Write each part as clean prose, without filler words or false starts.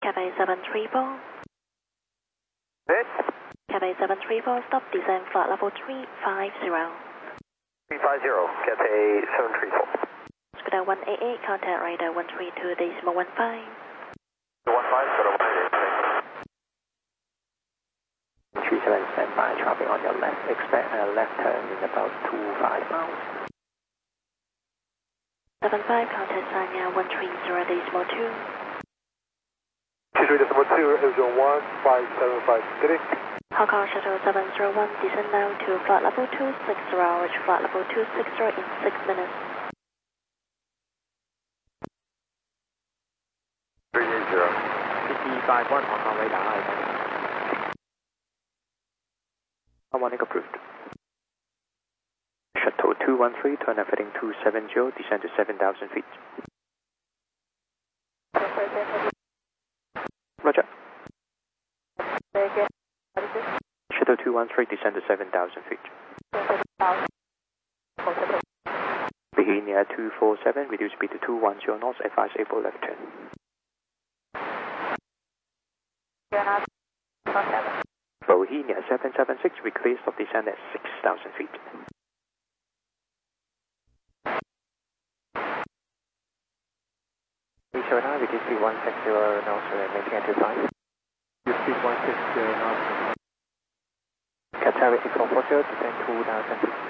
Cathay 734. Hit. Cathay 734, stop, descend flight level 350. 350, Cathay 734. Scuda 188, contact radar 132.15. 15, Scuda 188. 37 standby, traffic on your left, expect a left turn in about 25 miles. 75, contact Sanya 130.2. 23.2, Arizona 1575, getting. Hong Kong Shuttle 701, descend now to flight level 260, reach flight level 260 in 6 minutes. 380. 55-1 Hong Kong radar. Harmonic approved. Shuttle 213, turn left heading 270, descend to 7,000 feet. Roger. Shuttle 213, descend to 7,000 feet. Bohemia 247, reduce speed to 210 knots, advise April left turn. Bohemia 776, request of descent at 6,000 feet. Reduce speed 160 knots, maintain at 25. Reduce speed 160 knots. Qatar 8440, descend 2,000 feet.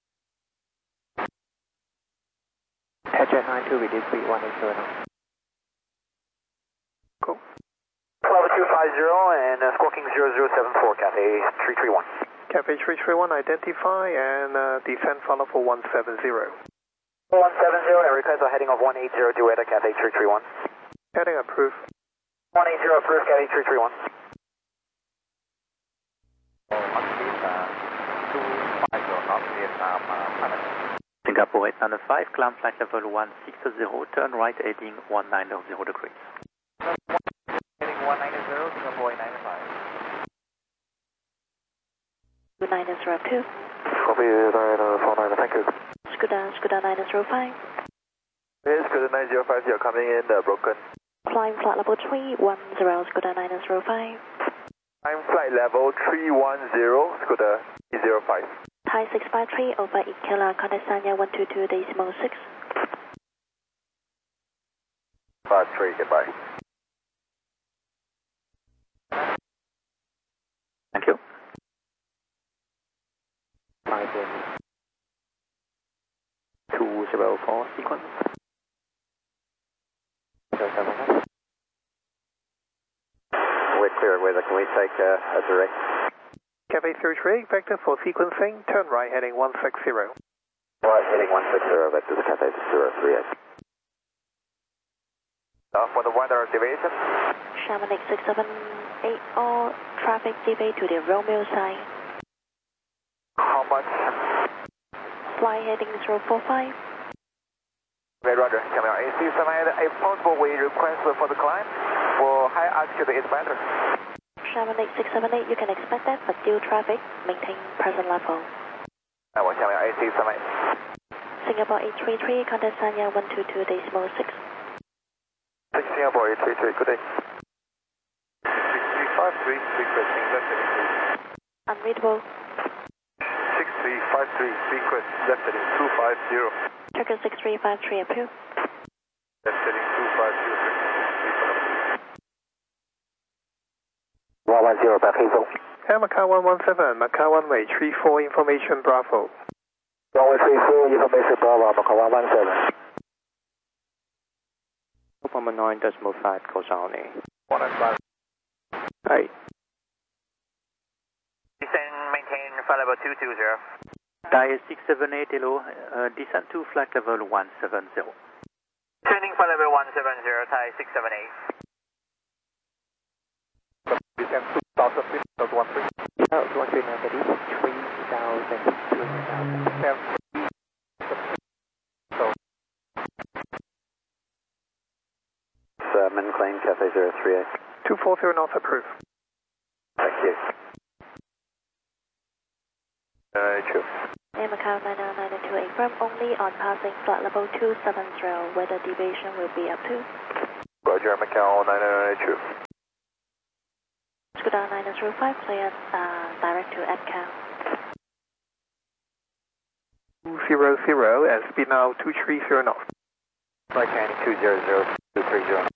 Paget 92, reduce speed 180 knots. Cool. Level 250 and squawking 0074, Cathay 331. Cathay 331, identify and descend follow for 170. 170, and request a heading of 180, duet at Cathay 331. Heading approved. 180 approved, Cathay 331. Singapore 895, climb flight level 160, turn right heading 190 degrees. Heading 190, Singapore 895. 2902. Copy, 49, thank you. Scuda 905. Yes, Scuda 905, you're coming in broken. Climb flight level 310, Scuda 905. I'm flight level 310, Scuda 305. Thai 653, over Ikela, contact Sanya 122.6. 53, goodbye. Thank you. 204 sequence. 071. We're clear, weather. Can we take a direct? Cathay 33, vector for sequencing, turn right heading 160. Right, heading 160, vector to Cathay 038. For the weather deviation? Chamonix 678, all traffic deviate to the Romeo side. How much? Fly heading 045. Red Roger, coming on AC 78. If possible, we request for the climb for high altitude is better. Chamonix 678, you can expect that, but due traffic, maintain present level. We're coming on AC 78. Singapore 833, contact Sanya 122.6. 6 Singapore 833, good day. 6353, requesting left heading please. Unreadable. 6353, request left heading 250. Turkish 6353, approved. Left heading 250, 110, back Hazel. Air Macau 117, Macau 1 way 34, information Bravo. 1 way 34, information Bravo, Macau 117. 9.5 goes on. 195. Hey. Descend, maintain flight level 220. Thai 678, hello, descend to flight level 170. Descending flight level 170, Thai 678. Descend 2,000 feet, that's 13. 13 negative, 3,000. McLean, Cathay 038. 240 knots approved. Thank you. True. Air Macau 90928, firm only on passing flight level 270, weather deviation will be up to Roger, Macau 9982. Scuba 905, clear direct to EPCAL. 200 and speed now 230 knots. Right hand 200, 230.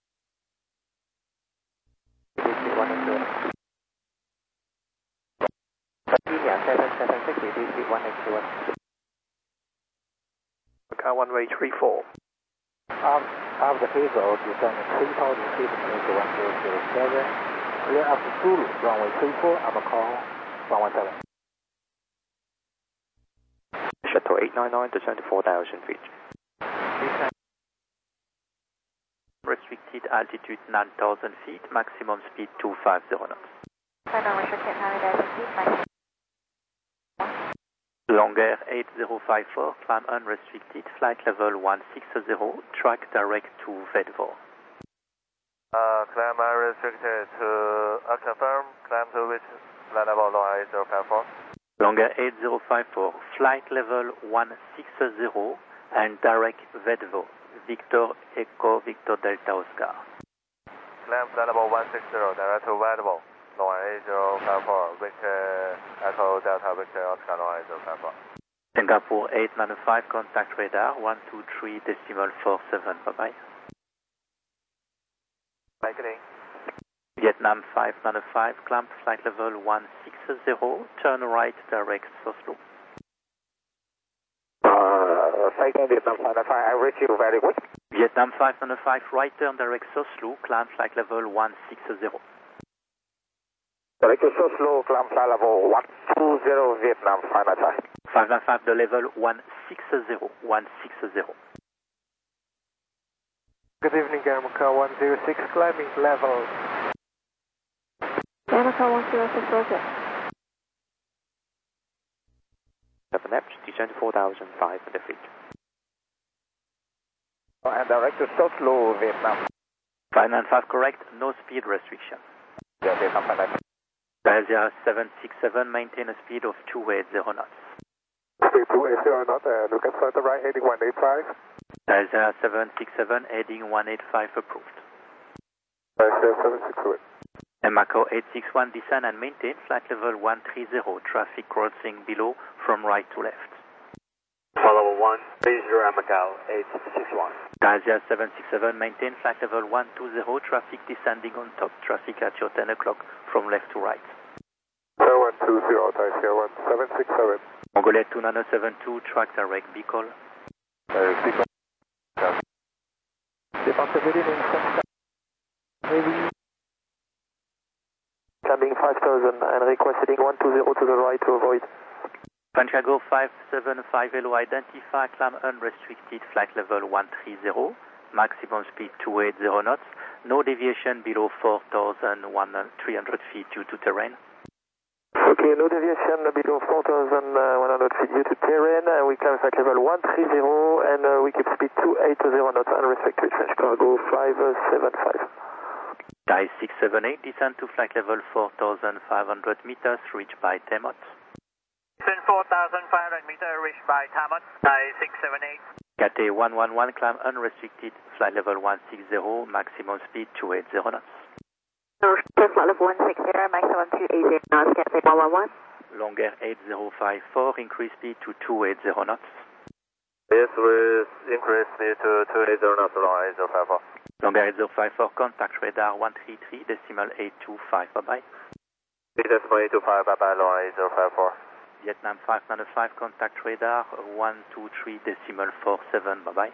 India 776, speed 181. Macau runway 34. After Hazel, descend 3,000 feet into 1007. Clear up to Zulu, runway 34, Macau 117. Shuttle 899, descend to 4,000 feet. Restricted altitude 9,000 feet, maximum speed 250 knots. Longer 8054, climb unrestricted, flight level 160, track direct to Vedvo. Climb unrestricted to confirm, climb to which flight level 8054? Longer 8054, flight level 160 and direct Vedvo, Victor Echo Victor Delta Oscar. Climb flight level 160, direct to Vedvo. 8054, Victor Echo Delta Victor Oscar 8054. Singapore 895, contact radar 123.47, bye-bye. Awakening. Vietnam 595, climb flight level 160, turn right direct Oslo. Taking Vietnam 595, I reach you very quick. Vietnam 595, right turn direct Oslo, climb flight level 160. Direct to Oslo, climb flight level 120, Vietnam 595. 595, the level 160, 160. Good evening, Air Macau 106, climbing level. Air Macau 106, roger. 7 F, descend 4,500 feet. And direct to Oslo, Vietnam. 595, correct, no speed restriction. Yeah, Vietnam 595. Asia 767, maintain a speed of 280 knots. Speed 280 knots, and we can start the right heading 185. Asia 767, heading 185 approved. Asia 767. And Macau 861, descend and maintain flight level 130, traffic crossing below from right to left. Follow 130, Macau 861. Asia 767, maintain flight level 120, traffic descending on top, traffic at your 10 o'clock from left to right. 120, Taxi 1767. Mongolia 2972, track direct, Bicol. Bicol. Departure heading in heavy. Climbing 5000 and requesting 120 to the right to avoid. Panchago 575 Elo, identify, climb unrestricted, flight level 130, maximum speed 280 knots, no deviation below 4,300 feet due to terrain. Okay, no deviation below 4,100 feet due to terrain, we climb flight level 130 and we keep speed 280 knots, unrestricted, French cargo 575. Thai 678, descend to flight level 4,500 meters, reached by Temot. 4,500 meters, reached by Tamot, Thai 678. Cathay 111, climb unrestricted, flight level 160, maximum speed 280 knots. Flight level 160, maximum 280 knots, Cathay 111. Longer 8054, increase speed to 280 knots. Yes, with increase speed to 280 knots, 8054. Longer 8054, contact radar 133.825, bye-bye. Decimal 825, bye-bye, 8054. Vietnam 595, contact radar 123.47, bye-bye.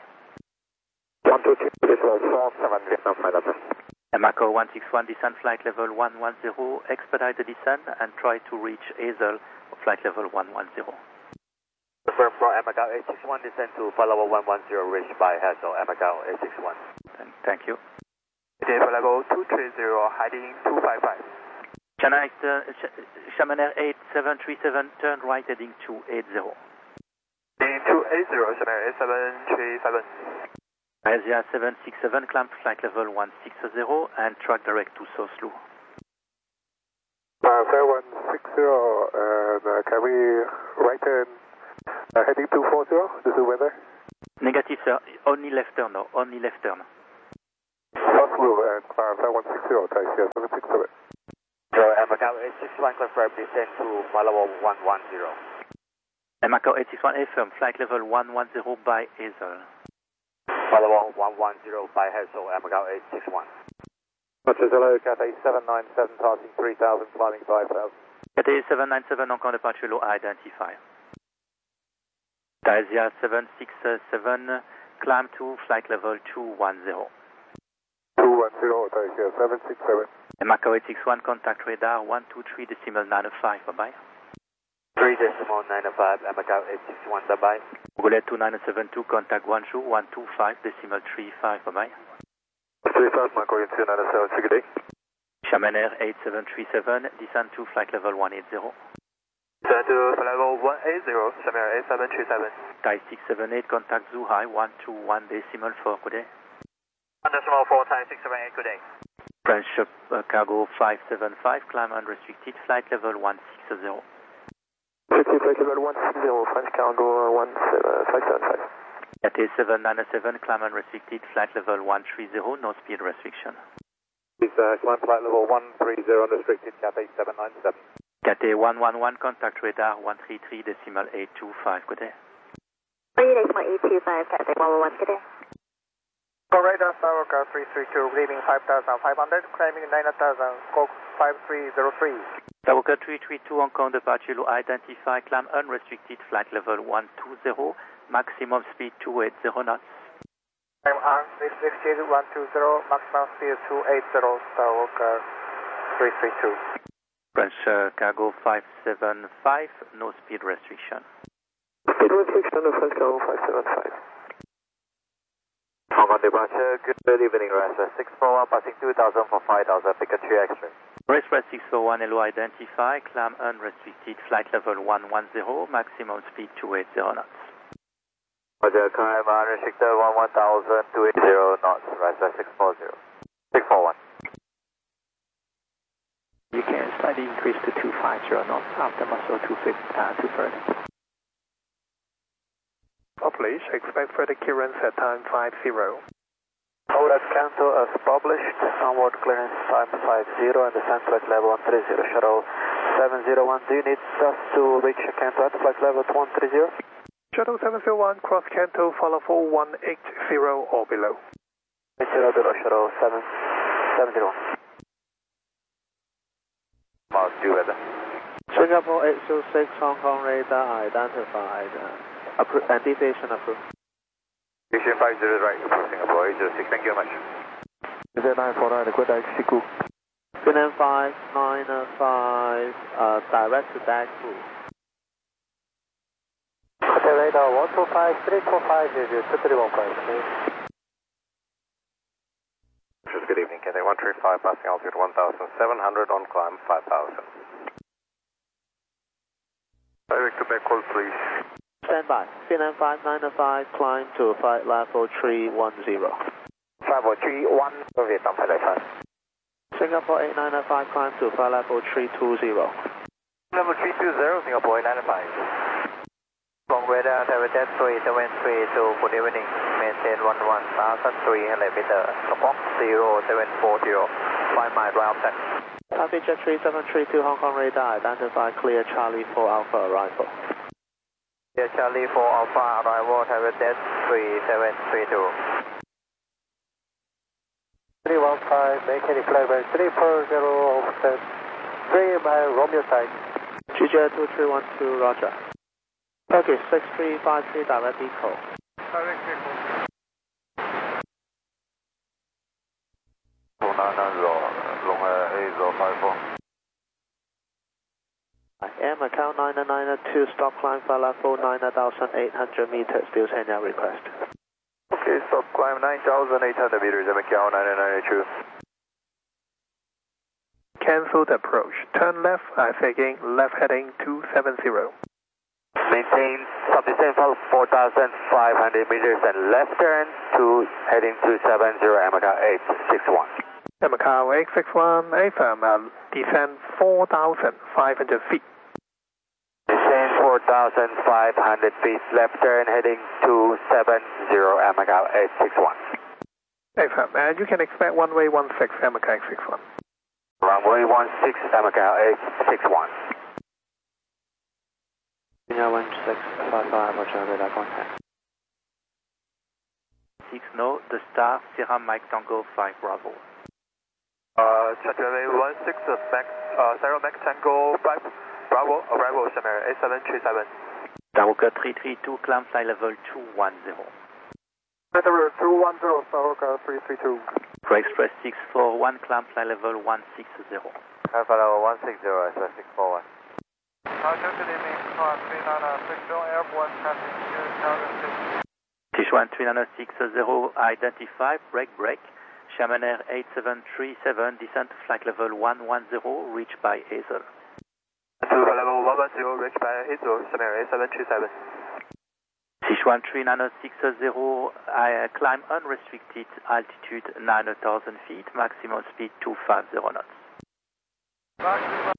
123.47, Vietnam 595. Macau 161, descend flight level 110, expedite the descent and try to reach Hazel, flight level 110. Confirm for Macau 861, descend to flight level 110, reached by Hazel, Macau 861. Thank you. Flight level 230, heading 255. China Xiamen Air 8737, turn right heading 280. Heading 280, Xiamen Air 8737. Asia 767, climb flight level 160 and track direct to Oslo. Fair 160, and can we right turn heading 240? This is weather. Negative, sir. Only left turn now. Only left turn. Oslo, Alpha 160, taxi 767. Macau 861, confirm descent to flight level 110. Macau 861, affirm, flight level 110 by Hazel. Flight level 110 by Hazel, Macau 861. Roger, hello, Cathay 797, passing 3000, climbing 5000. Cathay 797, encore departure low identify. Taisia 767, climb to flight level 210. 210, taxi 767. Macau 861, contact radar 123.95, bye-bye. 3.95, Macau 861, bye-bye. Goulet 2972, contact Guangzhou 125.35, bye-bye. 35, Macau 297, good day. Xiamen Air 8737, descend to flight level 180. Descend to flight level 180, Xiamen Air 8737. Thai 678, contact Zhuhai 121.4, good day. 1.4, Thai 678, good day. French cargo 575, climb unrestricted, flight level 160. Restricted flight level 160, French cargo 575. Cathay 797, climb unrestricted, flight level 130, no speed restriction. Please climb flight level 130, unrestricted, Cathay 797. Cathay 111, contact radar 133.825, good day. 3.825, Cathay 111, good day. Go radar, Tower car 332, leaving 5500, climbing 9000, scope 5303. Tower 332, Hong Kong departure low identify, climb unrestricted, flight level 120, maximum speed 280 knots. I'm unrestricted 120, maximum speed 280, Tower car 332. French cargo 575, no speed restriction. Speed restriction of French cargo 575. Hong Kong departure, good evening, Rest 641, passing 2000 for 5000, pick a 3 extra. Express 641, LO identify, climb unrestricted, flight level 110, maximum speed 280 knots. Roger, climb unrestricted 1000, 280 knots, Rest 640. 641. You can slightly increase to 250 knots after muscle 230. Publish, expect further clearance at time 50. Hold at cancel as published, onward clearance time 50 and descent flight level 130, shuttle 701, do you need us to reach cancel at flight level 130? Shuttle 701, cross Canto, follow for 180 or below. 80 below, shuttle 701. Mark 2 weather. Singapore 806, Hong Kong radar identified. And deviation approved. Station 50 right, approach Singapore 806, thank you very much. Z949, good day, Siku. Vietnam 595, direct to Daegu. Hotel radar 125, 345, 2315. Good evening, Cathay 135, passing altitude 1700 on climb 5000. Direct to Backwell, please. Stand by. Vietnam 595, climb to flight level 310. 531, Vietnam 595. Singapore 8995, climb to flight level 320. Level 320, Singapore 895. Long radar, Tower 373, good evening. Maintain 11,300 meter. Squawk 0740. 5 mile ground set. Taipei Jet 3732, Hong Kong radar identify, clear Charlie 4 Alpha arrival. Clear Charlie 4 Alpha arrival, Tower 3732. 315, maintain clearance 340, offset 3 mile Romeo side. GJ 2312, roger. Okay, 6353, direct echo. Direct echo. 290, Air Macau 992, stop climb flight level 9,800 meters, still send out request. Okay, stop climb 9,800 meters, Macau 992. Cancelled approach. Turn left, again, left heading 270. Maintain subdescent for 4,500 meters and left turn to heading 270, Macau 861. Macau 861, affirm, descend 4,500 feet. Descend 4,500 feet, left turn heading 270, Macau 861. Affirm. And you can expect runway 16, Macau 61. Runway 16, Macau 861. Kenya 1655, Roger, radar contact. 6 no, the star, Sierra Mike Tango 5 Bravo. Check runway 16, Sierra Mike Tango 5 Bravo, arrival Shamir 8737. Tahoka 332, climb fly level 210. Level 210, Tahoka 332. For Express 641, climb fly level 160. Alpha level 160, Express 641. Good evening, Sichuan 3960, airborne passing 2006. Sichuan 3960, identify, break. Xiamen Air 8737, descent to flight level 110, reached by Hazel. To level 110, reached by Hazel, Xiamen Air 8737. Sichuan 3960, climb unrestricted, altitude 9,000 feet, maximum speed 250 knots. Maximum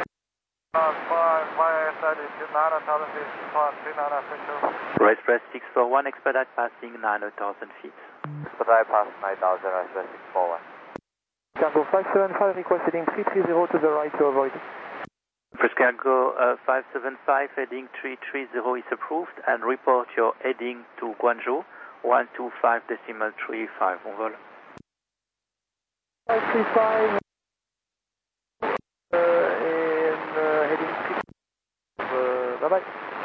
9,000 feet, Sichuan 3960. For Express 641, expedite passing 9,000 feet. Expedite past 9,000, Express 641. Cargo 575 requesting 330 to the right to avoid. First Cargo 575 heading 330 is approved and report your heading to Guangzhou 125.35 on vol. 535 heading 3. Bye bye.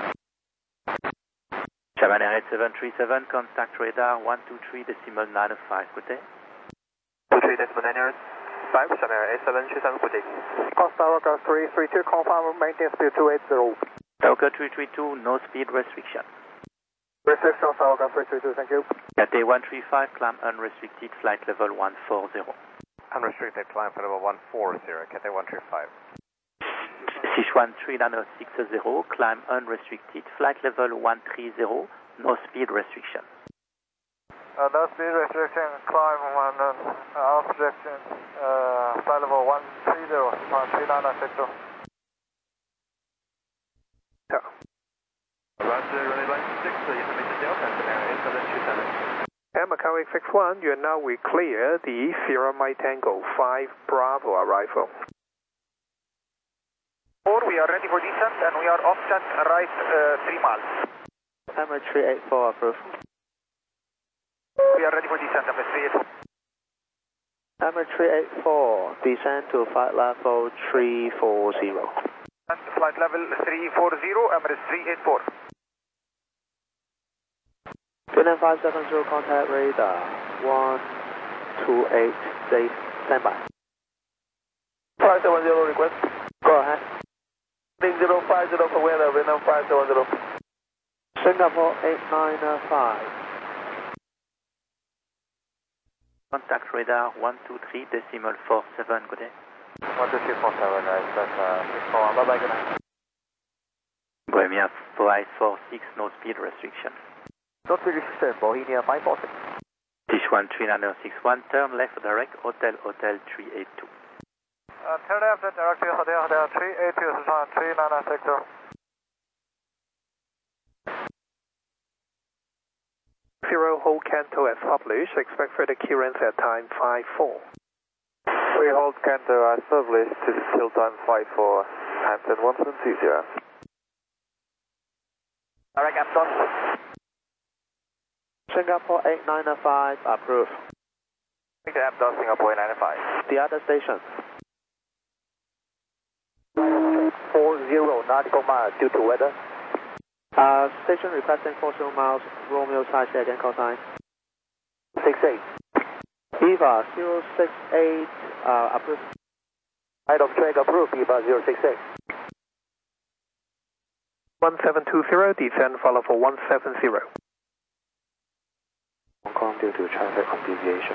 Xiamen Air 8737, contact radar 123.95, good day. 23.95, Xiamen Air 8737, good day. Tahoka 332, confirm maintain speed 280. Tahoka 332, no speed restriction. Restriction, Tahoka 332, thank you. Cathay 135, climb unrestricted, flight level 140. Unrestricted climb for level 140, Cathay 135. Sichuan 3960, climb unrestricted, flight level 130, no speed restriction. No speed restriction, climb obstruction, flight level 130, Sichuan 3960. Roger, runway 16, information Delta, Sierra 8727. Macau 61, you are now clear the Sierra Mike Tango 5 Bravo arrival. We are ready for descent and we are offset right 3 miles. Emirates 384, approved. We are ready for descent, Emirates 384. Emirates 384, descend to flight level 340. Flight level 340, Emirates 384. Vietnam 570, contact radar 128, safe, standby. 570 request. Go ahead. 050 for weather, Vietnam 570. Singapore 895. Contact radar 123.47, good day. 12347, Express 641, bye bye, good night. Bohemia 546, no speed restriction. No speed restriction, Bohemia 546. Sichuan 3961, turn left direct, Hotel 382. Turn left direct, Hotel 382, Sichuan 3960. Zero hold Canto as published. Expect further clearance at time 54. We hold Canto as published till time 54. Hampton 120. Direct Hampton. Singapore 8995, approved. Hampton, Singapore 895. The other station. 40 nautical miles due to weather. Station requesting 40 miles, Romeo side, say again, call sign. 68. EVA 068, approved. Height of track approved, EVA 068. 1720, descend follow for 170. Hong Kong due to traffic on deviation.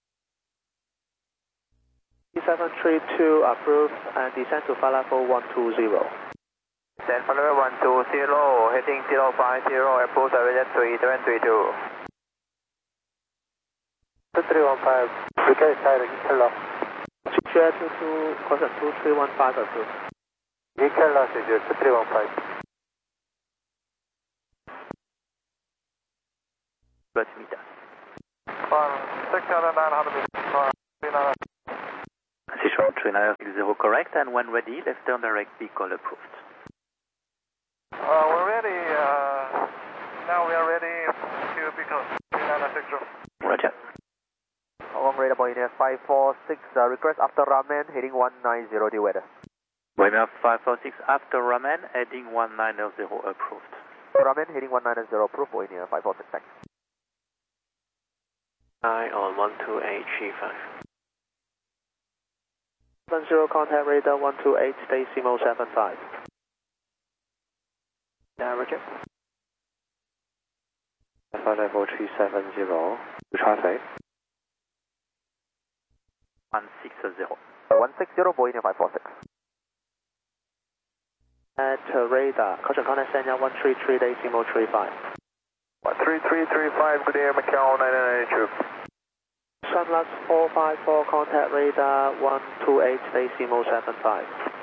732 approved and descend to flight level 120. Descend flight level 120, heading 050, approach area 3732. 2315, request side, Eagle GQair 22, caution 2315 approved. Eagle Loss is 2315. But meet us. 16 6,900 meters. Sichuan 3960 correct, and when ready, left turn direct vehicle approved. We're ready. Now we are ready to become 3960. Roger. Hong Kong radar Boeing 546, request after Ramen, heading 190, the weather. Boeing 546 after Ramen, heading 190 approved. Ramen, heading 190, approved, Boeing 546, thanks. 9 on 12835. 70 contact radar 128, Decimo 75. Roger. 5 level 370, traffic. 160. 160, Boeing 546. At radar, caution contact Sanya 133, Decimo 35. 13335, good day, Macau 992. Sunlux 454, contact radar 128, Decimo 75.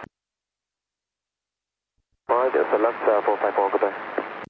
Alright, Sunlux 454, good day.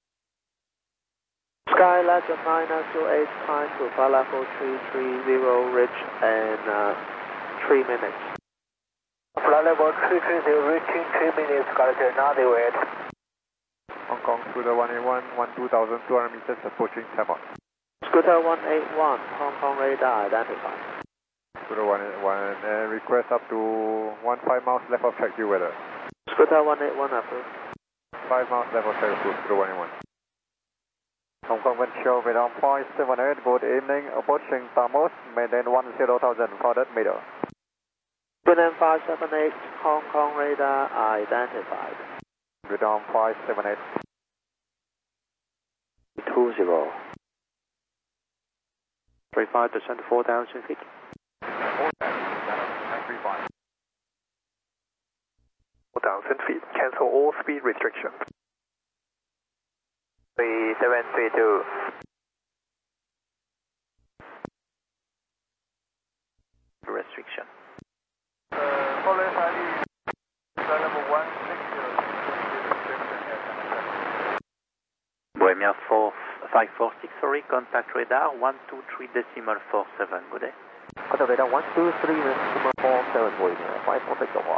Sky Legend 928, time to flight level 330, reach in 3 minutes. Flight level 330, reaching 3 minutes, Galaxy, now they wait. Hong Kong Scooter 181, 12,200 meters, approaching Taiwan. Scooter 181, Hong Kong radar identified. Scooter 181, request up to 15 miles left of track due weather. Scooter 181 approved. 5 miles left of track approved, Scooter 181. Hong Kong Venture Vietnam 578, good evening, approaching Tamos, maintain 10,000 further meter. Vietnam 578, Hong Kong radar identified. Vietnam 578. 20. 35 descent to 4,000 feet. 4,035. 4,000 feet, cancel all speed restrictions. 3732. Restriction. Police ID, level 160. Bohemia 546, sorry, contact radar 123.47, good day. Contact radar 123.47, Boeing 546 over.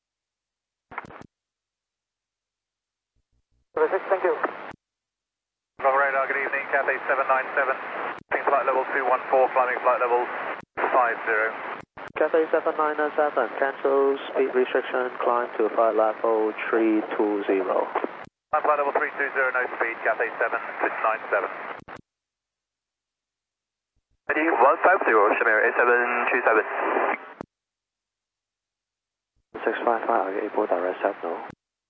36, thank you. Hong Kong radar, good evening, Cathay 797. Flight level 214, climbing flight level 50. Cathay 797, cancel speed restriction, climb to flight level 320. Flight level 320, no speed, Cathay 797. 150, Shamir, 8727. 655, are you able to direct signal?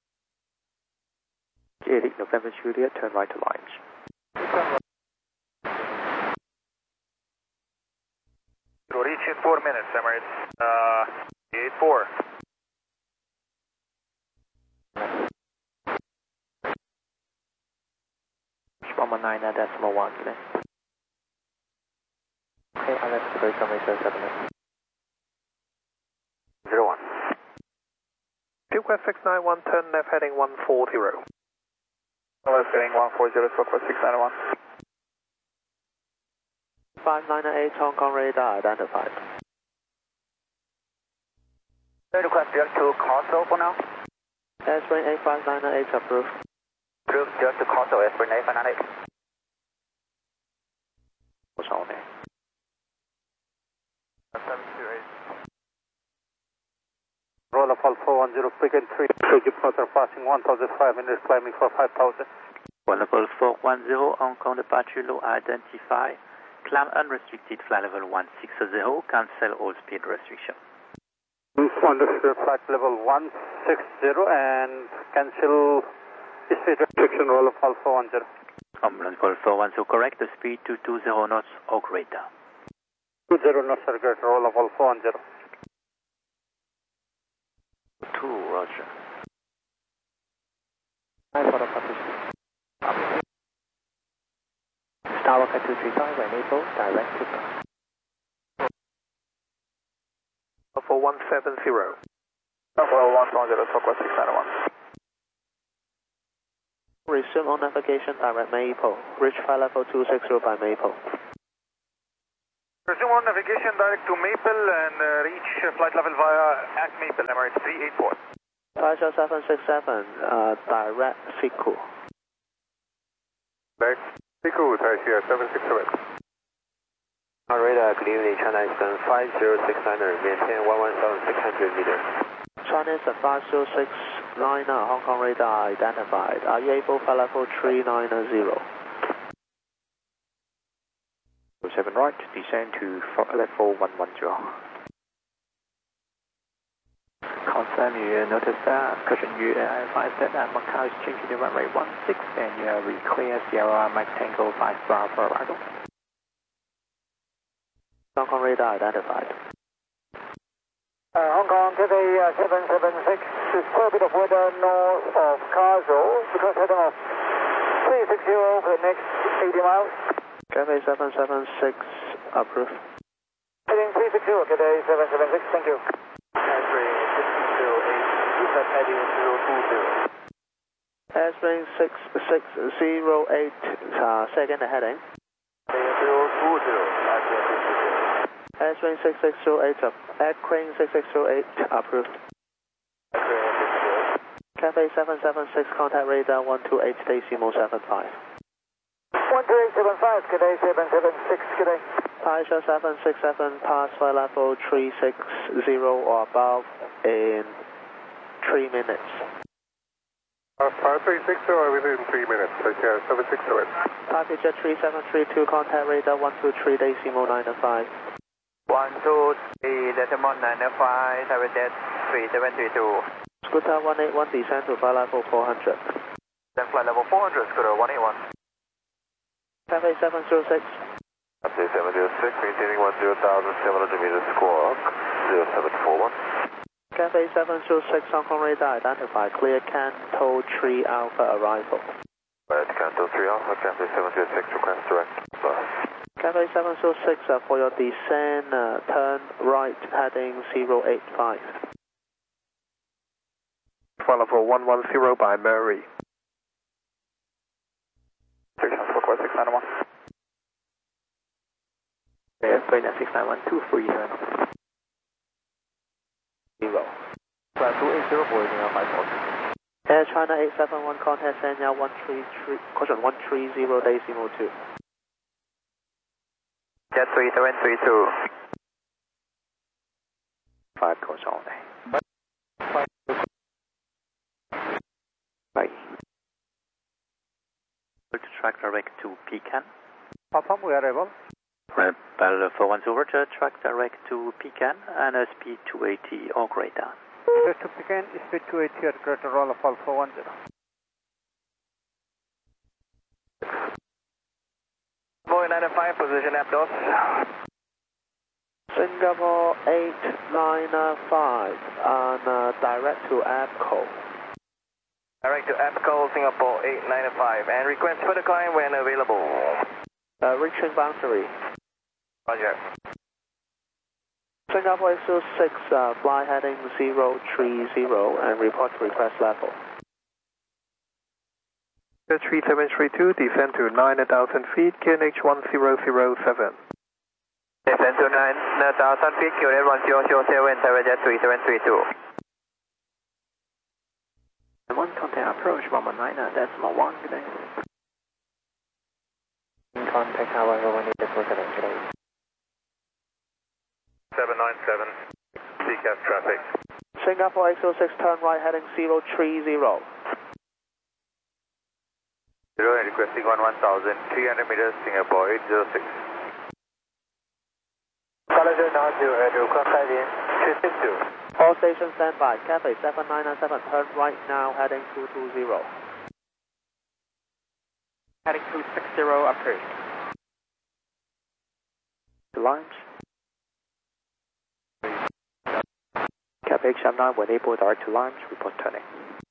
8 November Juliet, turn right to lines. We'll reach in 4 minutes, Emirates. 84. Bomber 9.1 today. Okay, I'll let the summary 7. 01. Fuquest 691, turn left heading 140. Left heading 140, Fuquest 691. 598, Hong Kong radar identified. Request direct to Corso for now. Airspring 85998 approved. Approved direct to Corso, Airspring 85998. What's on there? 728. Roll of Alpha 10, Pigeon 3, Fuji Potter passing 1,500, climbing for 5,000. Level 410, Hong Kong departure low identify. Climb unrestricted, flight level 160, cancel all speed restriction. Understood, flight level 160 and cancel speed restriction, roll of Alpha 10. Ambulance Golf 410 correct, the speed to 20 knots or greater. 20 knots or greater, roll of Alpha 10. 2, roger. Hi, for the participant. Starwalker 235, when able, direct to For 170. For 170, Southwest 691. Resume on navigation, direct Maple. Reach flight level 260 by Maple. Resume on navigation direct to Maple and reach flight level via at Maple, Emirates 384. Taisha 767, direct Siku. Direct Siku, Taisha 767. Radar, good evening, China Eastern 5069er, maintain 11,600 meters. China Eastern 5069er, Hong Kong radar identified. Are you able for level 390? 7 right, descend to level 110. Confirm you notice that cushion you advised that Macau is changing to runway 16 and you have clear Sierra Mike Tango 5 Bravo arrival. Hong Kong radar identified. Hong Kong Cathay 776, there's quite a bit of weather north of Karzhou because heading off 360 for the next 80 miles. Cathay 776, approved. Heading 360, Cathay 776, thank you. Airspring 608, set heading 020. Airspring 6608, second heading. 020, Airspring 6608, Aircrane 6608, approved. Cathay 776, contact radar 128 decimal 75. 12875, Cathay 776, Cathay. Taisha 767, pass flight level 360 or above in 3 minutes. 360 or within 3 minutes, Taisha 768. Package at 3732, contact radar 123 decimal 905. 123 decimal 905, Tower Jet 3732. Scooter 181, descend to flight level 400. Then flight level 400, Scooter 181. Cathay 706. Cathay 706, maintaining 10,700 meters, squawk 0741. Cathay 706, Hong Kong radar identified, clear Canto 3 Alpha arrival. Right, Canto 3 Alpha, Cathay 706, request direct bus. Cathay 706, for your descent, turn right, heading 085. Flight level 110 by Murray. 691. Airplane at 691, 230. 0. Flight 280, boarding up by 40. Air China 871, contact Sanya 130 decimal 2. Jet 3732. 5 course only. Bye. To track direct to Pecan. Papa, we are able. Bell 410, Roger, track direct to Pecan and speed 280 or greater. Just to begin, speed 280 at greater roll of Alpha 10. Boeing 95, position Aptos. Singapore 895, and direct to APCO. Direct to APCO, Singapore 895, and request further climb when available. Reaching boundary. Roger. Singapore 806, fly heading 030 and report request level. 3732, descend to 9,000 feet, QNH 1007. Descend to 9,000 feet, QNH 1007, Tower Jet 3732. 1 contact approach 119, decimal 1, good day. Contact however when you deploy today. 797, CCAS traffic. Singapore 806, turn right heading 030. 0 and requesting on 1,300 meters, Singapore 806. College now to contact in 362. All stations standby. Cathay 7997, turn right now heading 220. Heading 260, approved. To launch. Cathay XM9, when able, direct to launch, report turning.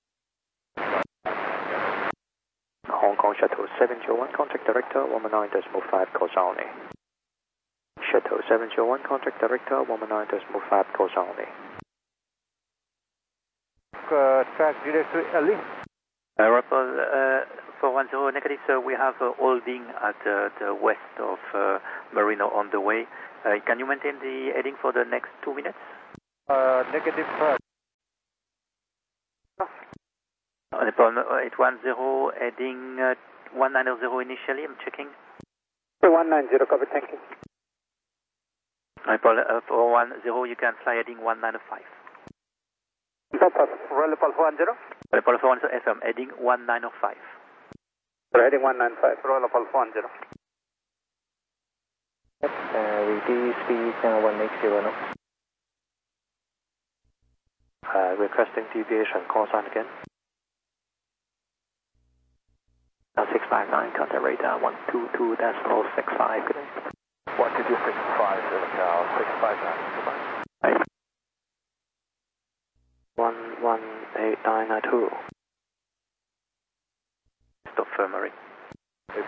Hong Kong Shuttle 701, contact director 119.5, course only. Shuttle 701, contact director 119.5, course only. Track direct to LE. Rappel 410 negative, sir. We have holding at the west of Marino on the way. Can you maintain the heading for the next 2 minutes? Negative. Nepal 810, heading 190 initially, I'm checking. 190, copy, thank you. Nepal 410, you can fly heading 195. Royal Nepal 410. Nepal 410 FM, heading 1905. Heading 195, Royal Nepal 410. Reduce speed 180 knots. Requesting deviation, call sign again. 659, contact radar 122.65, good day. 12265, Macau 659, goodbye. 118992. Stop firmary. Good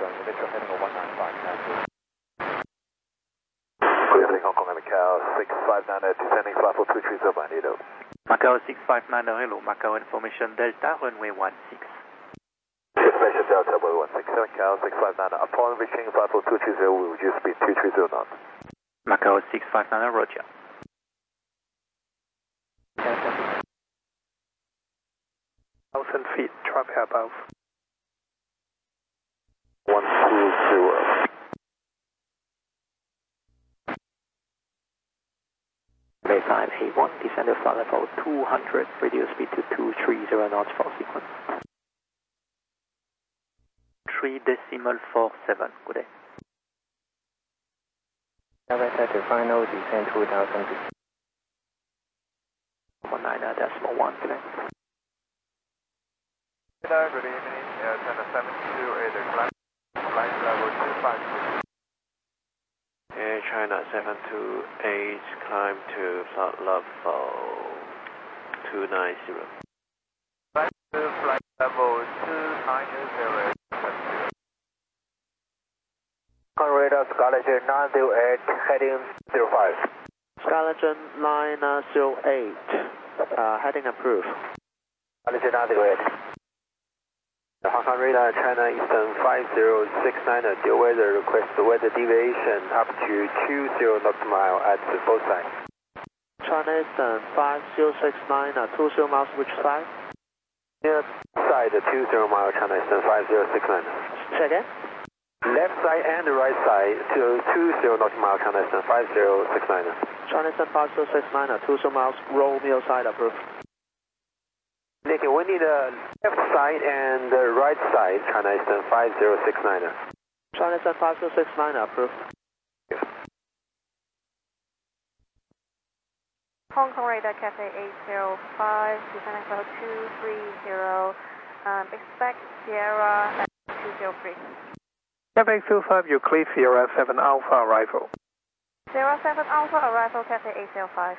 evening, Hong Kong and Macau 659, descending flight for 230 Magneto. Macau 659, hello, Macau information Delta, runway 16. Information Delta, runway 16, Macau 659, upon reaching flight for 230, we will reduce speed 230 knots. Macau 659, roger. 1,000 feet, traffic above. 120. Bay 581, descended flight level 200, reduce speed to 230 knots for sequence. 3.47, good day. Elevator to final, descend 2,000 feet. 19.1, good day. Good evening, China 728, flight level 256. Air China 728, climb to flight level 290. Flight to flight level 290. Radar Skylegend 908, heading 05. Skylegend 908, heading approved. Skylegend 908. Hong Kong Radar China Eastern 5069, deal weather request weather deviation up to 20 knots mile at both sides. China Eastern 5069, 20 miles which side? Near side 20 mile China Eastern 5069. Say again? Left side and right side to 20 knots mile China Eastern 5069. China Eastern 5069, 20 miles Romeo side approved. Nick, we need a left side and the right side, China Eastern 5069. China Eastern 5069, approved. Hong Kong Radar Cafe 805, descending level 230, expect Sierra at 203. Cafe 805, you clear Sierra 7 Alpha arrival. Sierra 7 Alpha arrival Cafe 805.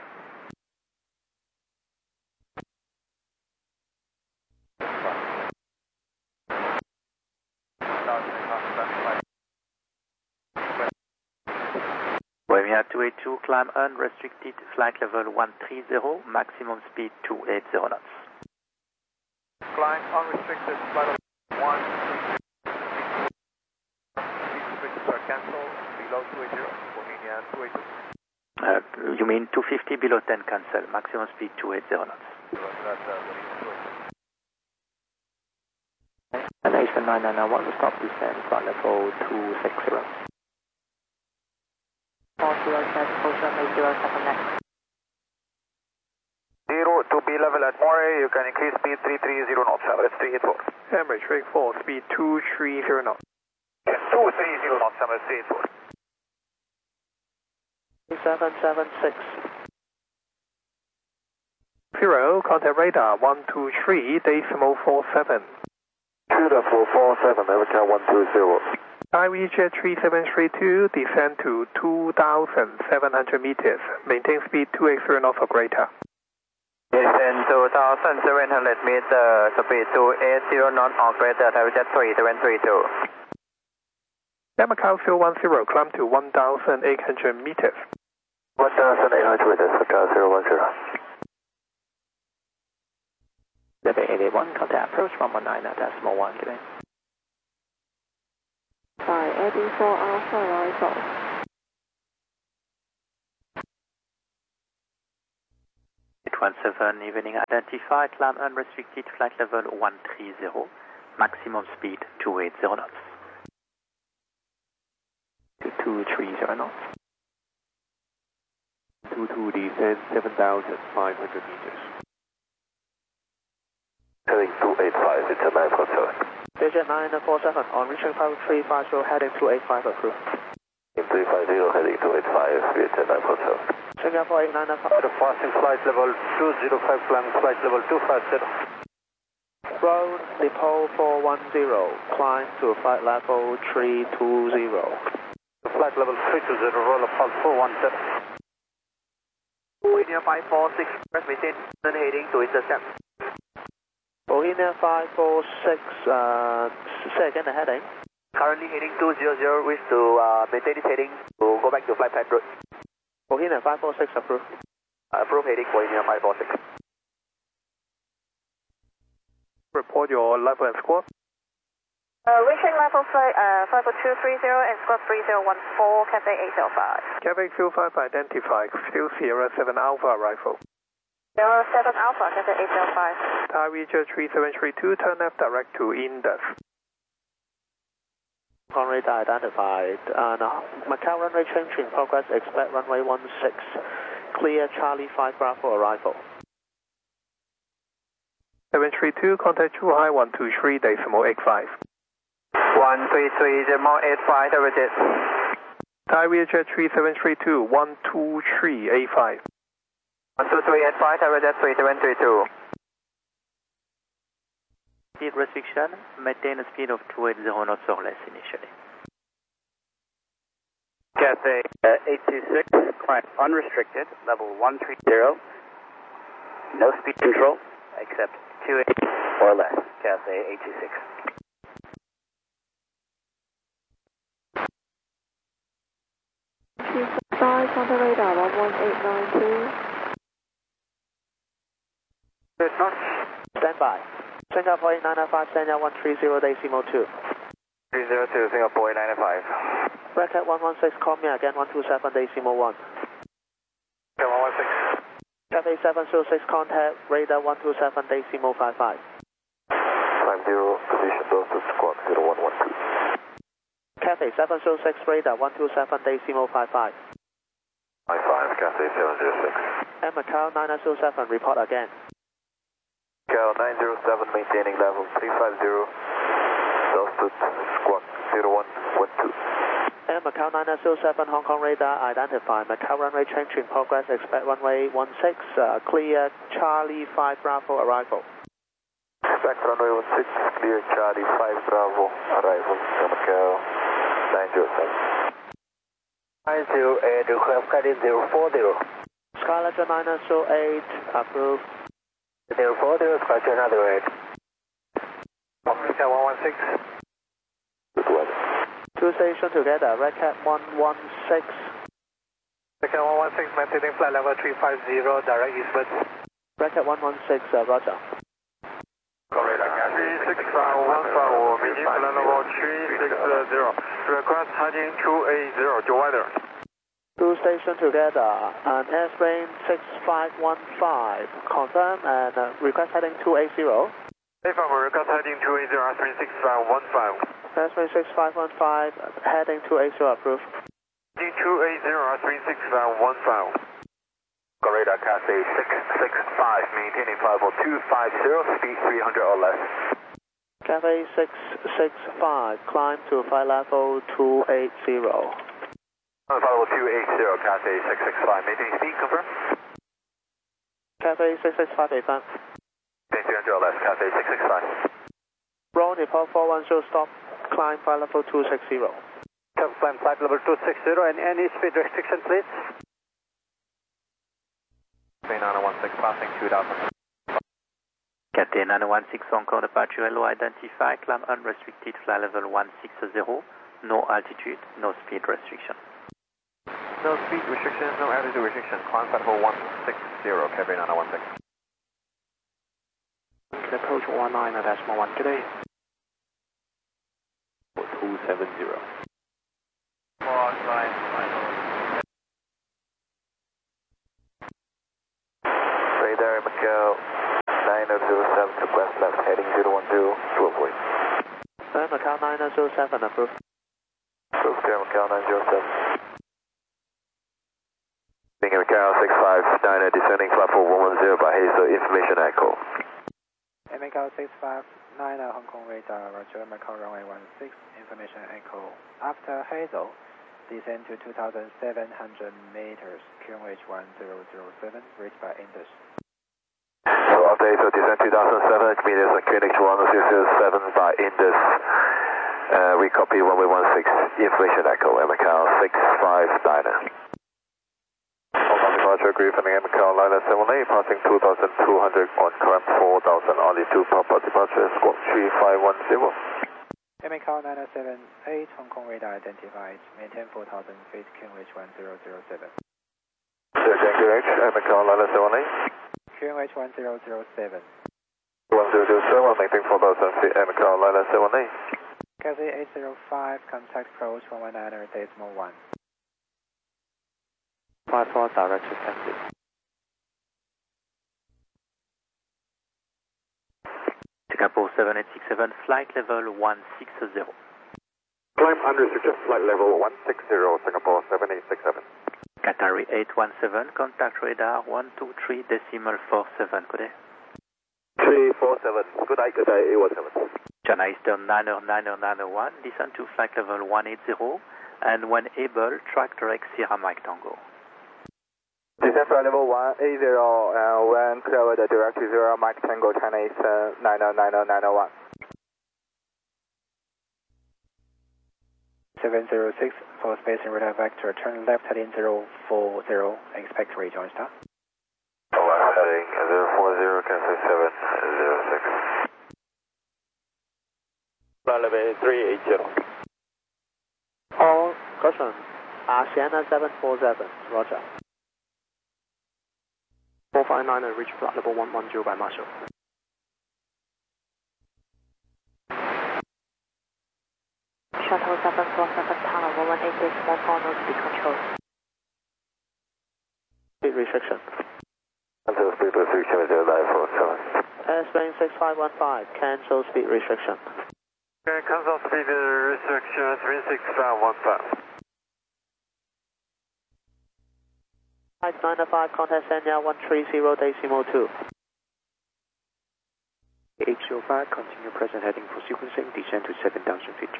Bohemia 282, climb unrestricted, flight level 130, maximum speed 280 knots. Flying unrestricted, flight level 130. Speed restrictions are cancelled, below 280, Bohemia 282. You mean 250 below 10 cancel, maximum speed 280 knots. That's Bohemia 282. And Eastern 991 will stop descend flight level 260. 407 next. 0 to be level at Moray, you can increase speed 330 knots, Emirates 384. Emirates 384, speed 230 knots. 230 knots, Emirates 384. 776. 0, contact radar 123.47. 2.447, America 120. IVJet 3732, descend to 2,700 meters. Maintain speed 280 knots or greater. Descend 2,700 meters, speed 280 knots or greater, IVJet 3732. Macau 010, climb to 1,800 meters. 1,800 meters, Macau 010. Level 81, contact approach 119.1, good day. 584 Alpha arrival. 817, evening identify, climb unrestricted, flight level 130, maximum speed 280 knots. 230 knots. 22 descent 7,500 meters. Heading 285, it's a 947. Digit 947, on reaching 350, heading 285, approved. 350, heading 285, it's a 947. Singapore 895. Departing flight level 205, climbing flight level 250. Road, Nepal 410, climb to flight level 320. Flight level 320, roll up 417. Bohemia 546, press maintain, then heading to intercept. Bohemia 546, say again the heading. Currently heading 200, wish to maintain this heading to go back to flight path route. Bohemia 546, approved. Approved heading Bohemia 546. Report your level and squawk. Reaching level 50230 and squawk 3014, Cathay 805. Cathay 25 identified, fuel Sierra 7 Alpha arrival. Sierra 7 Alpha, Cathay 805. Thai Reacher 3732, turn left direct to Indus. On radar identified. Macau runway change in progress, expect runway 16. Clear Charlie 5 Bravo arrival. 732, contact Chu High 123.85. 133.85, repeat. Thai Reacher 3732, 123.85. 123.85, repeat 3732. Speed restriction, maintain a speed of 280 knots or less initially. Cathay 826, climb unrestricted, level 130. No speed control, except 280 or less. Cathay 826. Size on the radar, 11892. Good knots. Stand by. Singapore 895, Sanya 130, decimal 2. 302, Singapore 895. Bracket 116, call me again, 127, decimal 1. Okay, 116. Cathay 706, contact radar 127, decimal 55. Time 0, position doors to squawk 0112. Cathay 706, radar 127, decimal 55. 55, Cathay 706. And Macau 907, report again. Macau 907, maintaining level 350. Altitude squawk 0112. And Macau 907, Hong Kong radar identified. Macau runway change in progress, expect runway 16. Clear Charlie 5 Bravo arrival. Expect runway 16, clear Charlie 5 Bravo arrival. Macau 907. 908, request guiding 040. Skylector 908, approved. 040, Skylector 908. Macau 116. Good weather. Two stations together, Red Cat 116. Macau 116, maintaining flight level 350, direct eastward. Red Cat 116, roger. Cathay 6515, meeting flight level 360. Request heading 280, good weather. Two stations together, and airsplane 6515, confirm, and request heading 280. Affirm, request heading 280, airsplane 6515. Airsplane 6515, heading 280, approved. Heading 280, airsplane 6515. Radar Cathay 665, maintaining flight level 250, speed 300 or less. Cathay 665, climb to flight level 280. Flight level 280, Cathay 665, maintaining speed, confirm. Cathay 665, affirm. Speed 300 or less, Cathay 665. Roll Nepal 410, stop, climb flight level 260. Climb flight level 260, and any speed restriction, please. 3916, passing 2000. Cathay 916, Hong Kong departure LO identify, climb unrestricted, flight level 160, no altitude, no speed restriction. No speed restriction, no altitude restriction. Climb flight level 160, Cathay 916. Approach 19.1 today. 270. Radar 907 to Quest left, heading 010 to avoid. Macau 907, approved. Approved, clear Macau 907. Macau 659, descending platform 110 by Hazel, information echo. Macau 659, Hong Kong radar, Roger, Macau runway 16, information echo. After Hazel, descend to 2,700 meters, QNH 1007, reached by Indus. So after Hazel, descend 2,700 meters and QNH 1007 by Indus. We copy runway 16, information echo, Macau 659. Departure agree from Macau Liner 78, passing 2,200 on climb 4,000, only 2 proper departure, squawk 3510. Macau 978, Hong Kong radar identified, maintain 4,000 feet, QNH 1007. QNH, Macau Liner 78. QNH 1007. 1007, maintain 4,000 feet, Macau Liner 78. Cathay 805, contact approach 119.1. 54 direct to Kennedy. Singapore 7867, flight level 160. Climb unrestricted, flight level 160, Singapore 7867. Qatari 817, contact radar 123.47, good day. 347, good day, Qatari 817. China Eastern 90901, descend to flight level 180, and when able, track direct Sierra Mike Tango. Descend flight level 180, and when clear the direct Sierra Mike Tango, China Eastern 90901. 706, for space and radar vector, turn left heading 040, expect rejoin star. Heading 040, Cathay 706. Flight level 380. All, caution, Sienna 747, roger. 459 and reach flight level 110 by Marshall. Shuttle 747 tunnel 118 small corner speed control. Speed restriction. Cancel speed restriction with 0947. Airsplane 6515, cancel speed restriction. Okay, cancel speed restriction 36515. 5905, contact Sanya 130.2. 805, continue present heading for sequencing, descend to 7 downstream feet.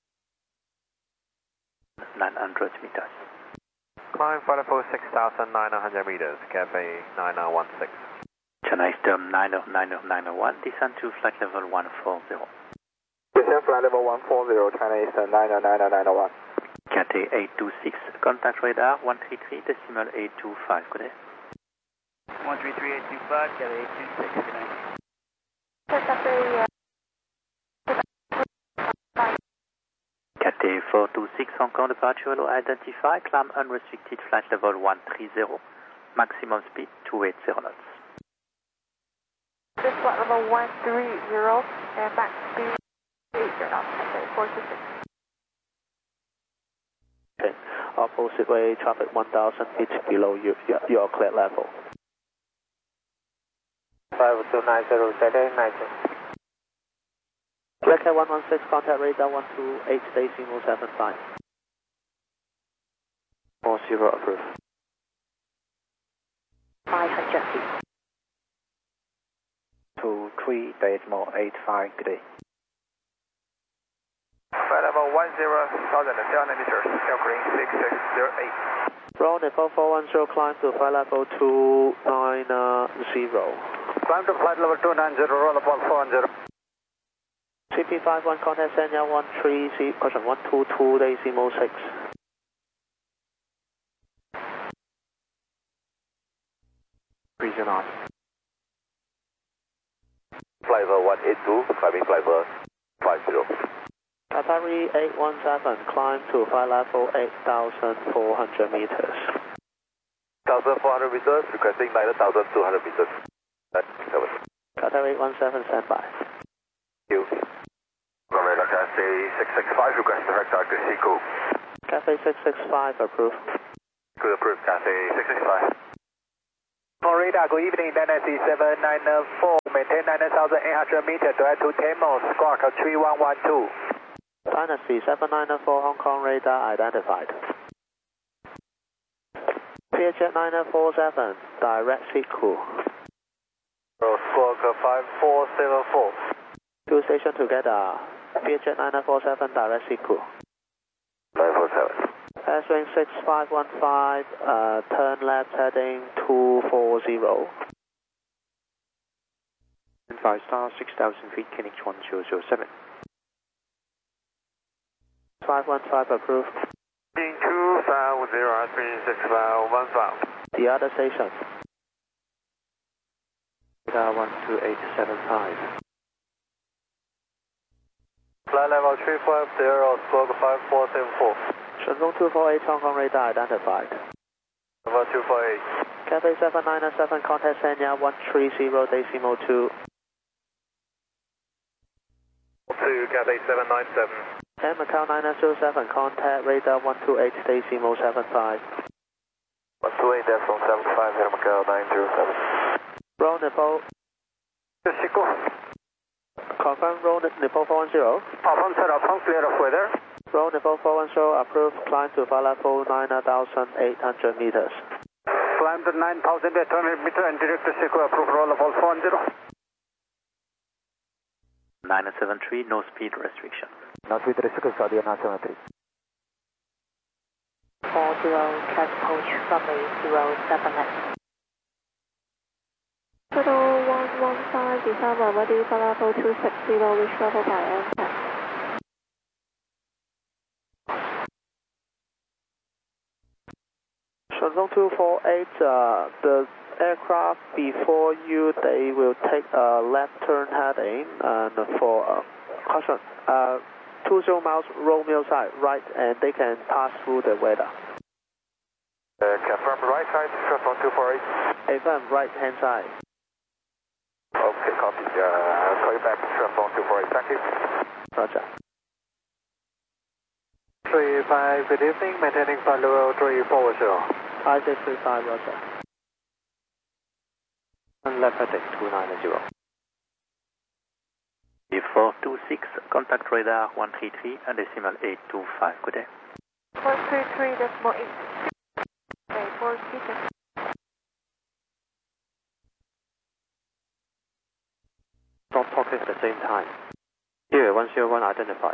900 meters. Climb flight level 6,900 meters, Cathay 9916. China Eastern 90901, descend to flight level 140. Descend flight level 140, China Eastern 90901. Cathay 826, contact radar 133.825, good day. 133.825, Cathay 826, good night. Cathay 426, Hong Kong departure will identify, climb unrestricted flight level 130, maximum speed 280 knots. This flight level 130 and max speed 80 knots, okay, 426. Okay, opposite way traffic 1,000 feet below your clear level. 5290, Saturday 90. Black Cat 116, contact radar 128.75. 40 approved. 500 feet. 23.85, good day. Flight level 10,700 meters, Air Green 6608. Ground at 4410, climb to flight level 290. Climb to flight level 290, roll up 410. CP51, contact Sanya 122.6. Region on. Flight level 182, climbing flight level 50. Qatari 817, climb to flight level 8,400 meters. 1,400 meters, requesting 9,200 meters. Qatari 817, standby. Thank you. Cathay 665, request direct to Seco. Cathay 665, approved. Good, approved, Cathay 665. On radar, good evening, Dynasty 794, maintain 9,800 meters, direct to Tamos, squawk 3112. Dynasty 794 Hong Kong radar identified. Learjet 947, direct sequel. Squawk 5474. Two stations together. Learjet 947, direct sequel. 947. Airswing 6515, turn left heading 240. 5 star 6,000 feet, Kinect 1007. 515 approved. 250, The other station. 12875. Flight level 350, squawk 5474. Shenhong 248 Hong Kong radar identified. Level 248. Cathay 797, contact Sanya 130 decimal 2. To Cathay 797. And Macau 907, contact radar 128 decimal 75. 128.75, Air Macau 907. Roll Nepal. Chico. Confirm roll Nepal 410. Confirm set up, clear of weather. Roll Nepal 410, approved, climb to flight level 9,800 meters. Climb to 9,800 meters and direct to Chico, approved, roll level 410. 973, no speed restriction. No speed restriction, Saudi 973. 40, catch approach runway 07. Total 115, descend ready for level 260, reach level by NTAC. Shenhong 248, the aircraft before you, they will take a left turn heading and for caution, 20 miles Romeo side, right, and they can pass through the weather. Confirm right side, Shenhong 248. Affirm right hand side. Okay, copy. I'll call you back, Shenhong 248. Thank you. Roger. 35, good evening, maintaining flight level 340. 5635, Roger. And left heading 290. 426, contact radar 133 and decimal 825. Good day. 133 decimal 8. Okay, 4 speakers. Stop talking at the same time. Here, 101 identified.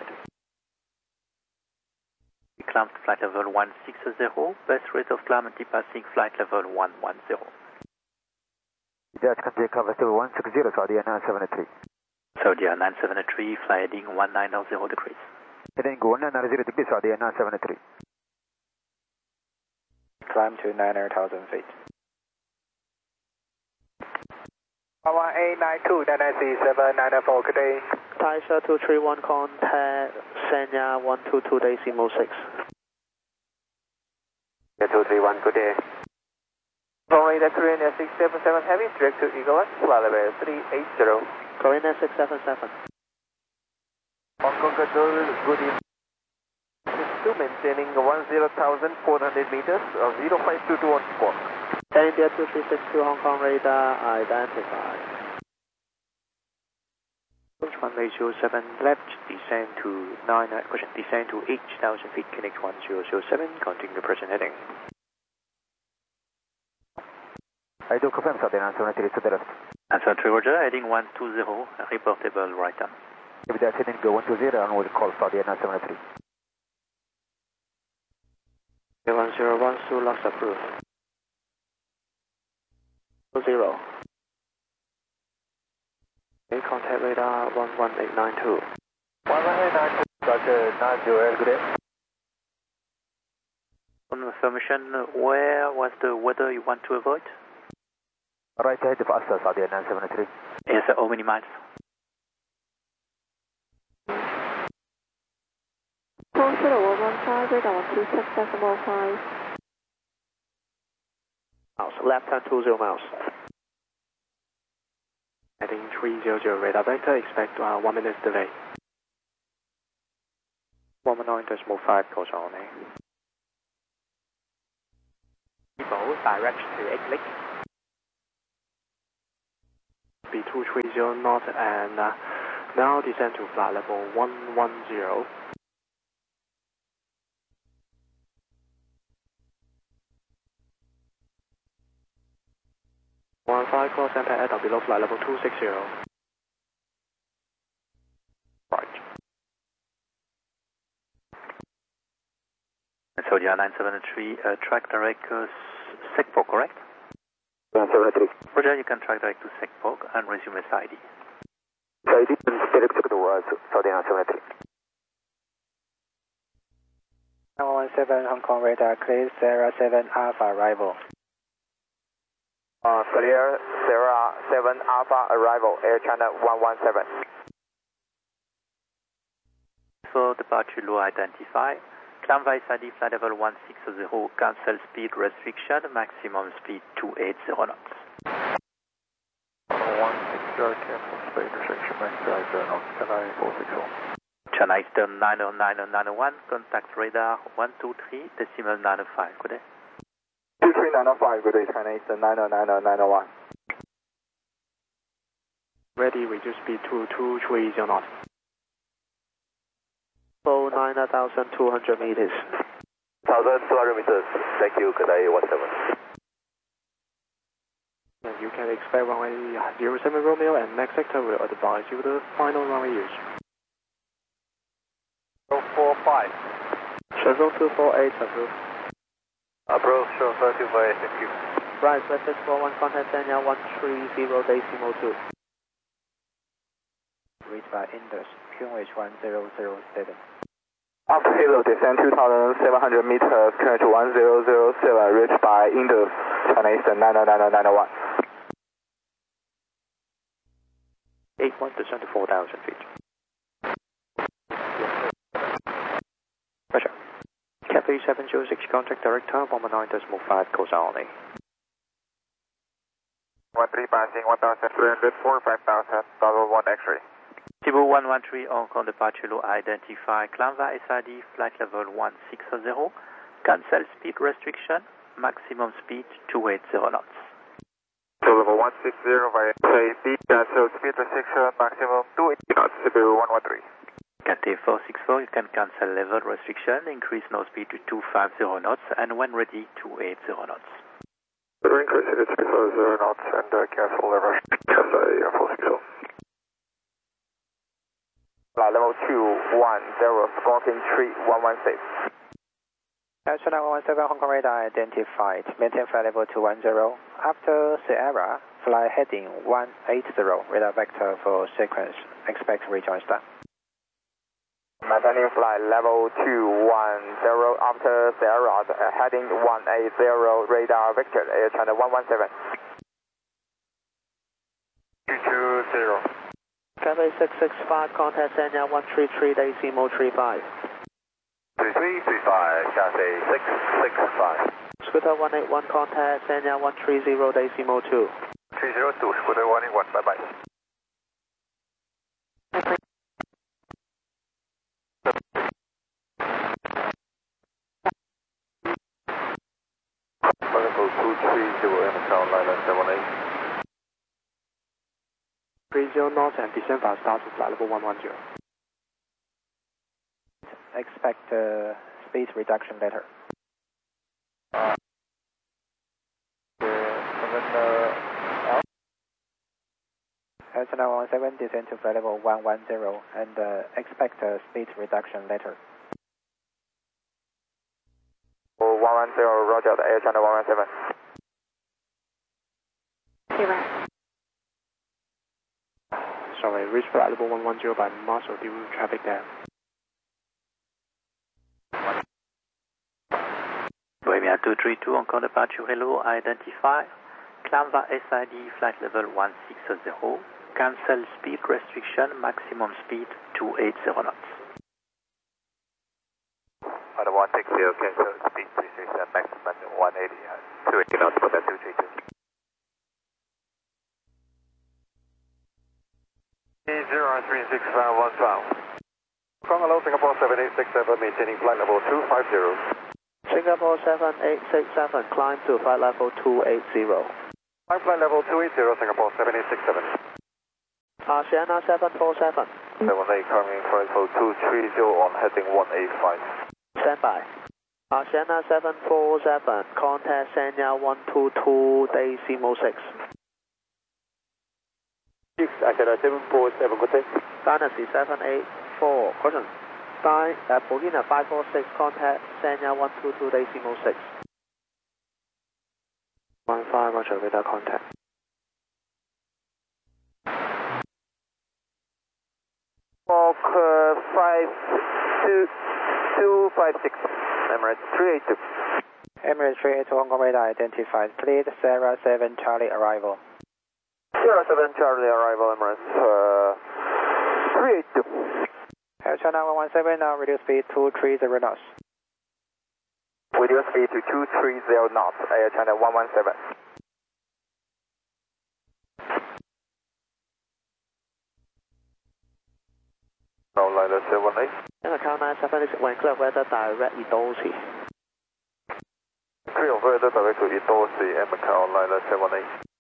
We climbed flight level 160, best rate of climb and depassing flight level 110. That can take cover to 160, Saudi 973. Saudi 973, fly heading 190 degrees. Heading 190 degrees, Saudi 973. Climb to 9,000 feet. 1892, 997, good day. Taisha 231, contact Sanya 122 decimal 6. 231, good day. Florida Korean 677 Heavy, direct to Eagle X, flight level 380. Korean 677. Hong Kong Control, good evening. Still maintaining 10,400 meters, 0522 on squawk. India 2362 Hong Kong radar identified. Approach runway 07 left, descend to 8,000 feet, Kinect 1007, continue present heading. I do confirm, Saudi 973 to the left. Answer 3 Roger, heading 120, reportable right turn. If that's heading to 120, and we'll call Saudi 973. 101, Sulux approved. 0. Okay, contact radar 11892. 11892, Roger, 90, good day. Confirmation, where was the weather you want to avoid? Right ahead of us, Saudi 973. Yes, how many miles? 40115, radar 126.5. Miles, left turn 20 miles. Heading 300, radar vector, expect 1 minute delay. 119.5, course only. Direct to Eclipse. Speed 230 knot and now descend to flight level 110. 15 cross impact at below flight level 260. Right. Saudia 973, track direct Sekpok, correct? 973. Roger, you can track direct to Sekpok and resume SID. SID and direct to Saudia 973. 917 Hong Kong radar, clear Sierra 7 Alpha arrival. Clear Sierra 7 Alpha arrival, Air China 117. For departure low identify. Climb via SID flight level 160, cancel speed restriction, maximum speed 280 knots. 160, cancel speed restriction, max 280 knots, Chennai 464. Chennai Eastern 90991, contact radar 123, decimal 905, good day. 23905, good day, Chennai Eastern 90991. Ready, reduce speed to 230 knots. 9,200 meters. 1,200 meters, thank you, good day, 17. And you can expect runway 07 Romeo and next sector will advise you the final runway use. 045. Shuttle 248, approve. Approve, Shuttle 248, thank you. Right, breakfast 41, contact Daniel 130 decimal 2. Reached by Indus, QH 1007. After halo, descend 2,700 meters, current 1007, reached by Indus, China Eastern 90991. 81% to 4,000 feet. Roger. Cathay 706, contact director, 119.5, goes only. 13 passing 1,304, 5,000, level 1 X-ray. Cebu 113, Hong Kong departure low identify, climb via SID flight level 160, cancel speed restriction, maximum speed 280 knots. So level 160 via SID, cancel speed restriction, maximum 280 knots, Cebu 113. Cathay 464, you can cancel level restriction, increase nose speed to 250 knots, and when ready, 280 knots. Increase it to 250 knots and cancel level Cathay 460. Level 210, squawking 3116. China 117 Hong Kong radar identified. Maintain flight level 210. After Sierra, fly heading 180. Radar vector for sequence. Expect rejoin start. Maintaining flight level 210. After Sierra, heading 180. Radar vector. Air China 117. 220. Cathay 665, contact Daniel 133 decimal 35. 3335, Cathay 665. Scooter 181, contact Daniel 130 decimal 2. 302, Scooter 181, bye bye. Level 230, Amazon Liner 78. 30 knots and descend fast start to flight level 110. Expect speed reduction later. China 117 descend to flight level 110 and expect speed reduction later. 110, roger, Air China 117. Sorry, reach flight level 110 by muscle due to traffic there. Bohemia 232, Hong Kong departure hello, identify, climb via SID flight level 160, cancel speed restriction, maximum speed 280 knots. Order 160, cancel speed restriction, maximum 180, 280 knots for that 232. 03651 Hong Kong, hello, Singapore 7867, maintaining flight level 250. Singapore 7867, climb to flight level 280. Climb flight level 280, Singapore 7867. Sienna 747. 78 coming flight level 230 on heading 185. Stand by. Sienna 747, contact Sanya 122, Decimo 6. 6, Sienna 747, good day. Dynasty 784, caution. Burkina 546, contact Sanya 122, Decimo 6. 15, roger, radar contact. Squawk 52256, Emirates 382. Emirates 382 Hong Kong radar identified. Cleared Sierra 7 Charlie arrival. Sierra 7 Charlie arrival, Emirates 382. Air China 117 now, radio speed 230 knots. Radio speed to 230 knots, Air China 117. No, Lila 78. Macau 976, when clear weather direct Edosi. Clear weather direct to Edosi, Macau, Lila 78.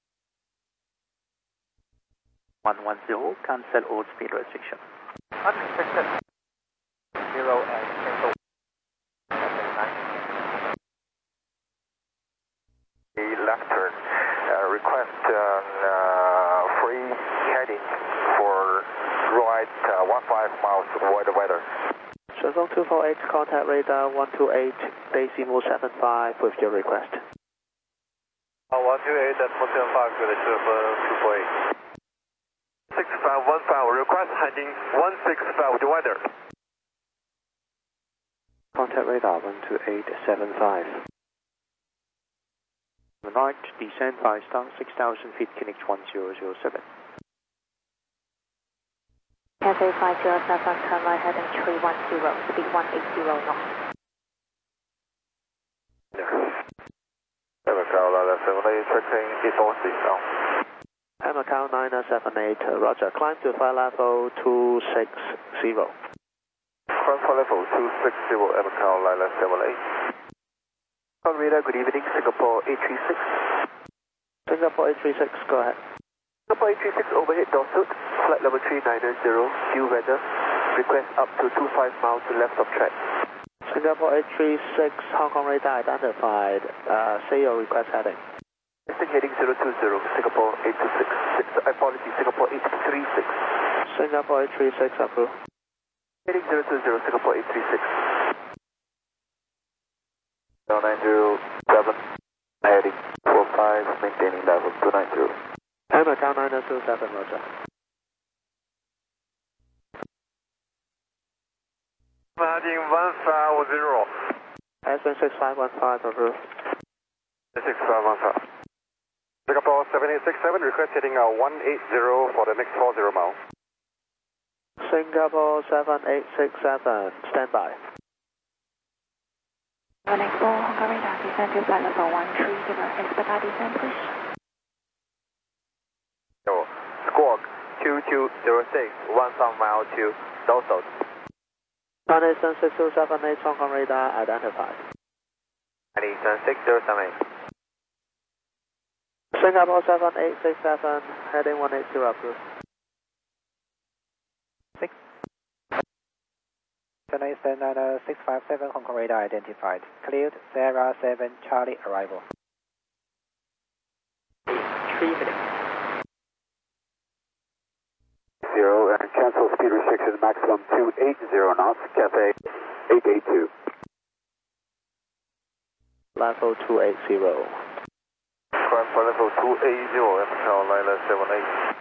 110, cancel all speed restriction. Unrestricted. 0 and cancel. The left turn, request free heading for right 15 miles avoid the weather. Shenzhou 248, contact radar 128, Decimo 75 with your request. 128 at 175, good, 248. 6515, request heading 165 with the weather. Contact radar 12875. Right, descend by star 6,000 feet, Kinect 1007. Cathay 507, turn right heading 310, speed 180 knots. Macau, Lila 78, checking Edosi now. Macau 978, roger, climb to flight level 260. Climb for level 260, Macau, Lila 78. Radar, good evening, Singapore 836. Singapore 836, go ahead. Singapore 836, overhead Dorset, flight level 3990, due weather, request up to 25 miles to left of track. Singapore 836, Hong Kong radar identified, say your request heading. Listing heading 020, Singapore 826, apologies, Singapore 836. Singapore 836, approved. Heading 020, Singapore 836. 0907, heading 45, maintaining level 290. Macau 927, roger. Heading 150. Aspen 6515, approved. 6515. Singapore 7867, request heading 180 for the next 40 miles. Singapore 7867, stand by. 184, Hong Kong radar, descend to flight level 130, expedite descent, please. Squawk 2206, 1 mile to Dorset. Eastern 6078, Hong Kong radar identified. Eastern 6078. Singapore 7867, heading 180, approved. Eastern 657 Hong Kong radar identified. Cleared Sierra 7 Charlie arrival. 3 minutes. 0 and cancel speed restriction maximum 280 knots, Cathay 882. Level 280. Climb for level 280, Macau, Lila 78.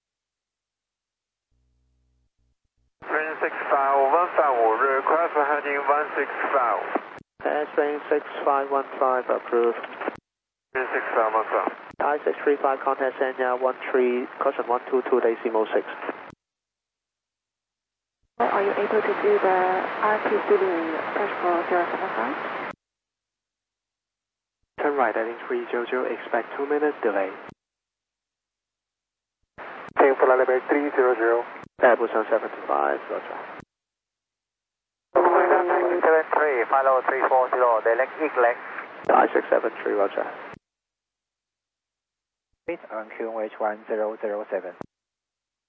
16515, request for heading 165. Airspace 6515, approved. 6515. I635, contact Sanya 13, caution 122, Decimo 6. Are you able to do the RP Zulu search for 075? Turn right heading 300, expect 2 minutes delay. Same for level 300. Airbus 725, roger. 673, follow 340, direct east. I673, roger. On QNH 1007.